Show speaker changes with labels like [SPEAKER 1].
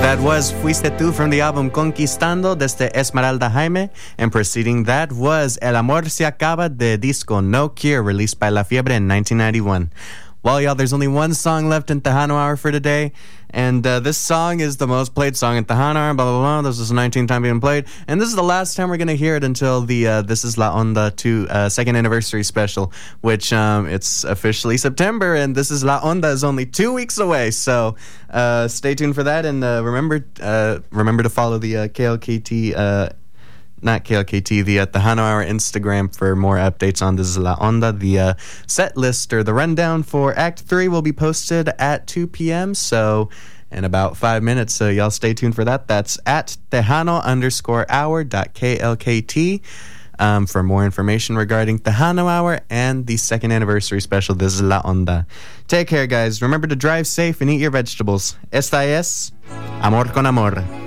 [SPEAKER 1] That was Fuiste Tú from the album Conquistando desde Esmeralda Jaime, and preceding that was El Amor Se Acaba de disco No Cure, released by La Fiebre in 1991. Well, y'all, there's only one song left in Tejano Hour for today, and this song is the most played song in Tejano Hour, blah, blah, blah. This is the 19th time being played, and this is the last time we're going to hear it until the This Is La Onda 2 second anniversary special, which it's officially September, and This Is La Onda is only 2 weeks away, so stay tuned for that, and remember to follow the KLKT not KLKT, the Tejano Hour Instagram for more updates on This Is La Onda. The set list or the rundown for Act 3 will be posted at 2 p.m., so in about 5 minutes, so y'all stay tuned for that. That's at Tejano_hour.klkt for more information regarding Tejano Hour and the second anniversary special, This Is La Onda. Take care, guys. Remember to drive safe and eat your vegetables. Esta es Amor con Amor.